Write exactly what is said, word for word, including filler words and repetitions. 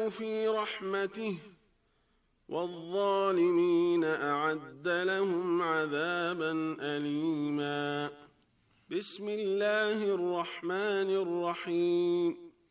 ينال في رحمته والظالمين أعد لهم عذابا أليما. بسم الله الرحمن الرحيم